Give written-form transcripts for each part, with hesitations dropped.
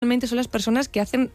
normalmente son las personas que hacen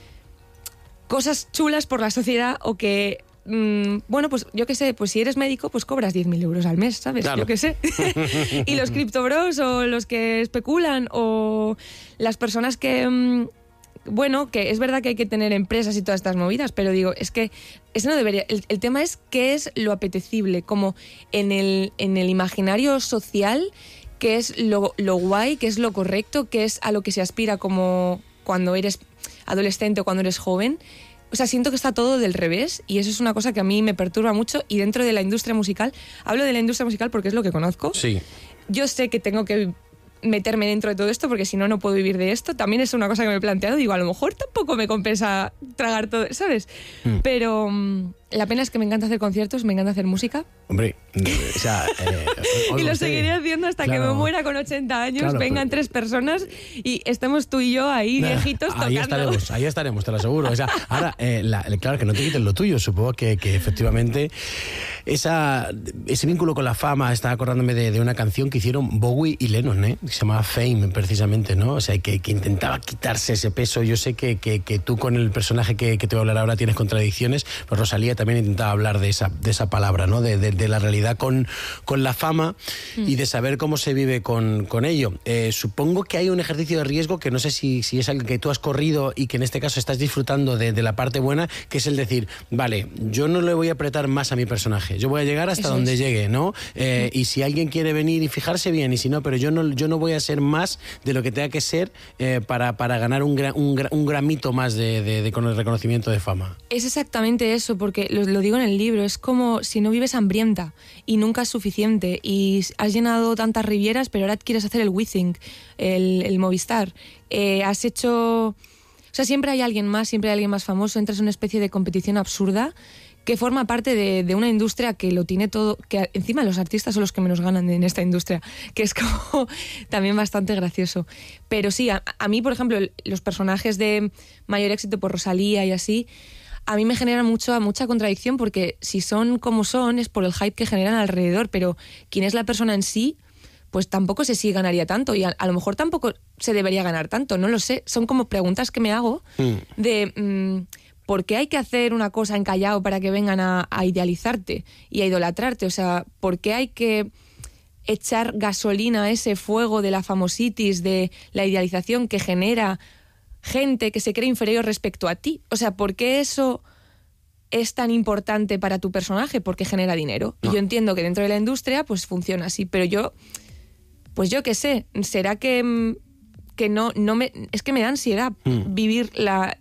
cosas chulas por la sociedad o que... bueno, pues yo qué sé, pues si eres médico, pues cobras 10.000 euros al mes, ¿sabes? Claro. Yo qué sé. Y los criptobros o los que especulan o las personas que... bueno, que es verdad que hay que tener empresas y todas estas movidas, pero digo, es que eso no debería... El tema es qué es lo apetecible, como en el imaginario social, qué es lo guay, qué es lo correcto, qué es a lo que se aspira como cuando eres adolescente o cuando eres joven. O sea, siento que está todo del revés y eso es una cosa que a mí me perturba mucho. Y dentro de la industria musical, hablo de la industria musical porque es lo que conozco. Sí. Yo sé que tengo que meterme dentro de todo esto porque si no, no puedo vivir de esto. También es una cosa que me he planteado. Digo, a lo mejor tampoco me compensa tragar todo, ¿sabes? Pero la pena es que me encanta hacer conciertos, me encanta hacer música. Hombre, o sea... y lo seguiré haciendo hasta que me muera con 80 años, claro, vengan 3 personas y estemos tú y yo ahí viejitos tocando. Ahí estaremos, te lo aseguro. O sea, ahora, claro, que no te quiten lo tuyo. Supongo que efectivamente ese vínculo con la fama, estaba acordándome de una canción que hicieron Bowie y Lennon, que se llamaba Fame, precisamente, ¿no? O sea, que intentaba quitarse ese peso. Yo sé que tú con el personaje que te voy a hablar ahora tienes contradicciones, pues Rosalía también intentaba hablar de esa palabra, ¿no? De la realidad con la fama y de saber cómo se vive con ello. Supongo que hay un ejercicio de riesgo que no sé si es algo que tú has corrido y que en este caso estás disfrutando de la parte buena, que es el decir, vale, yo no le voy a apretar más a mi personaje, yo voy a llegar hasta donde llegue, ¿no? Y si alguien quiere venir y fijarse bien, y si no, pero yo no voy a ser más de lo que tenga que ser para ganar un gramito más con el reconocimiento de fama. Es exactamente eso, porque lo digo en el libro, es como si no vives hambrienta y nunca es suficiente y has llenado tantas rivieras, pero ahora quieres hacer el WeThink, el Movistar. Has hecho... O sea, siempre hay alguien más famoso, entras en una especie de competición absurda que forma parte de una industria que lo tiene todo, que encima los artistas son los que menos ganan en esta industria, que es como también bastante gracioso. Pero sí, a mí, por ejemplo, los personajes de mayor éxito por Rosalía y así, a mí me generan mucha contradicción porque si son como son es por el hype que generan alrededor, pero quién es la persona en sí, pues tampoco sé si ganaría tanto y a lo mejor tampoco se debería ganar tanto, no lo sé. Son como preguntas que me hago de... ¿por qué hay que hacer una cosa en callao para que vengan a idealizarte y a idolatrarte? O sea, ¿por qué hay que echar gasolina a ese fuego de la famositis, de la idealización que genera gente que se cree inferior respecto a ti? O sea, ¿por qué eso es tan importante para tu personaje? Porque genera dinero. No. Y yo entiendo que dentro de la industria pues funciona así, pero yo qué sé, ¿será que no me... Es que me da ansiedad vivir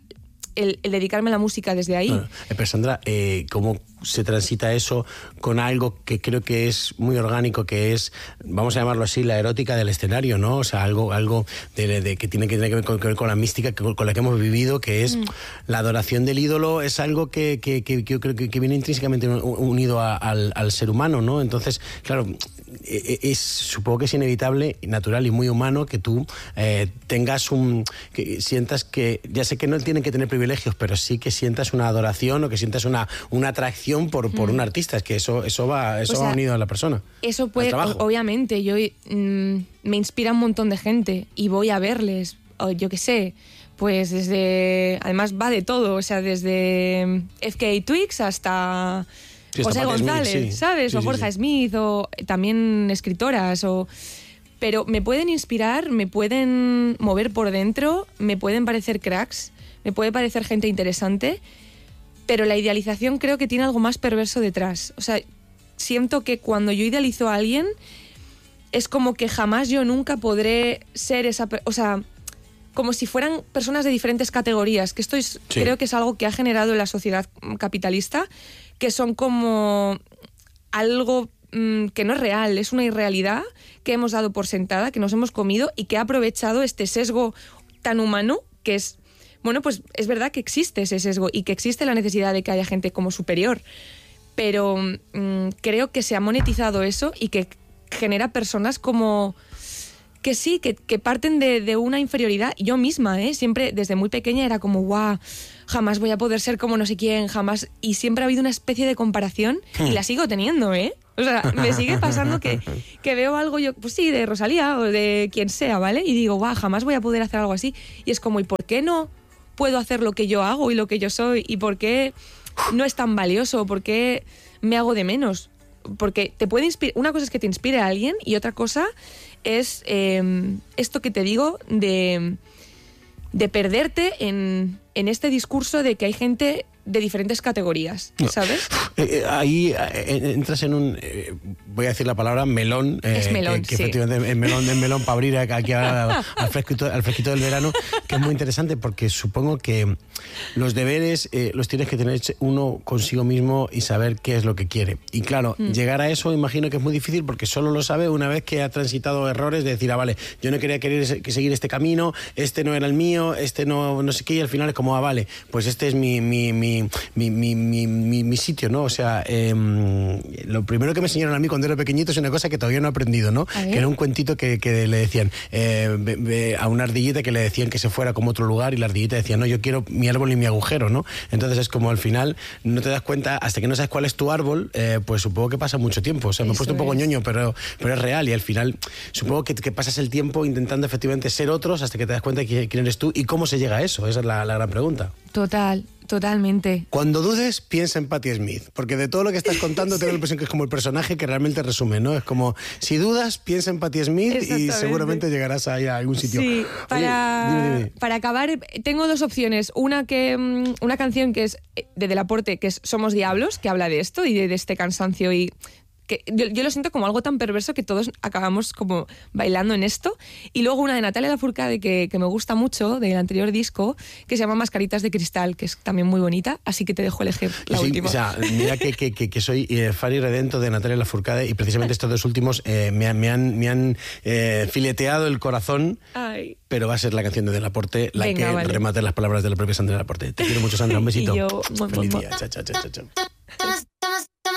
el dedicarme a la música desde ahí. Bueno, pero Sandra, ¿cómo se transita eso con algo que creo que es muy orgánico, que es, vamos a llamarlo así, la erótica del escenario, ¿no? O sea, algo que tiene que ver con la mística con la que hemos vivido, que es la adoración del ídolo, es algo que yo creo que viene intrínsecamente unido al ser humano, ¿no? Entonces, claro, supongo que es inevitable, natural y muy humano que tú tengas que sientas que, ya sé que no tienen que tener privilegios, pero sí que sientas una adoración o que sientas una atracción por un artista. Es que eso va unido a la persona. Eso puede, obviamente, yo me inspira un montón de gente y voy a verles, yo qué sé, pues además va de todo, o sea, desde FKA Twigs hasta... Sí, José González, Smith, sí. ¿sabes? Sí, o Borja Smith, o también escritoras, pero me pueden inspirar, me pueden mover por dentro, me pueden parecer cracks, me puede parecer gente interesante, pero la idealización creo que tiene algo más perverso detrás. O sea, siento que cuando yo idealizo a alguien, es como que jamás yo nunca podré ser esa... O sea, como si fueran personas de diferentes categorías, que esto creo que es algo que ha generado la sociedad capitalista, que son como algo que no es real, es una irrealidad que hemos dado por sentada, que nos hemos comido y que ha aprovechado este sesgo tan humano que es... Bueno, pues es verdad que existe ese sesgo y que existe la necesidad de que haya gente como superior, pero creo que se ha monetizado eso y que genera personas como... que sí, que parten de una inferioridad. Yo misma, siempre desde muy pequeña era como, guau, jamás voy a poder ser como no sé quién, jamás. Y siempre ha habido una especie de comparación y la sigo teniendo, O sea, me sigue pasando que veo algo yo, pues sí, de Rosalía o de quien sea, ¿vale? Y digo, guau, jamás voy a poder hacer algo así. Y es como, ¿y por qué no puedo hacer lo que yo hago y lo que yo soy? ¿Y por qué no es tan valioso? ¿Por qué me hago de menos? Porque te puede inspirar, una cosa es que te inspire a alguien y otra cosa es esto que te digo de perderte en este discurso de que hay gente de diferentes categorías, ¿sabes? Ahí entras en un, voy a decir la palabra, melón. Es melón, que sí. Efectivamente es melón para abrir aquí al fresquito del verano, que es muy interesante porque supongo que los deberes los tienes que tener uno consigo mismo y saber qué es lo que quiere. Y claro, llegar a eso imagino que es muy difícil porque solo lo sabe una vez que ha transitado errores de decir, vale, yo no quería seguir este camino, este no era el mío, este no sé qué, y al final es como, vale, pues este es mi sitio, ¿no? O sea, lo primero que me enseñaron a mí cuando era pequeñito es una cosa que todavía no he aprendido, ¿no? Que era un cuentito que le decían a una ardillita, que le decían que se fuera como a otro lugar, y la ardillita decía, no, yo quiero mi árbol y mi agujero, ¿no? Entonces es como al final no te das cuenta, hasta que no sabes cuál es tu árbol, pues supongo que pasa mucho tiempo. O sea, me he puesto un poco ñoño, pero es real, y al final supongo que pasas el tiempo intentando efectivamente ser otros hasta que te das cuenta de quién eres tú y cómo se llega a eso. Esa es la gran pregunta. Totalmente. Cuando dudes, piensa en Patti Smith, porque de todo lo que estás contando tengo la impresión que es como el personaje que realmente resume, ¿no? Es como, si dudas, piensa en Patti Smith y seguramente llegarás ahí a algún sitio. Sí, dime. Para acabar, tengo dos opciones. Una canción que es de Delaporte, que es Somos Diablos, que habla de esto y de este cansancio y... que yo lo siento como algo tan perverso que todos acabamos como bailando en esto. Y luego una de Natalia Lafourcade que me gusta mucho, del anterior disco, que se llama Mascaritas de Cristal, que es también muy bonita, así que te dejo elegir la última. O sea, mira que soy fan y redento de Natalia Lafourcade, y precisamente estos dos últimos me han fileteado el corazón. Ay. Pero va a ser la canción de Delaporte la Venga, que vale. remate las palabras de la propia Sandra Delaporte. Te quiero mucho, Sandra, un besito. Y yo, Feliz día. Chao.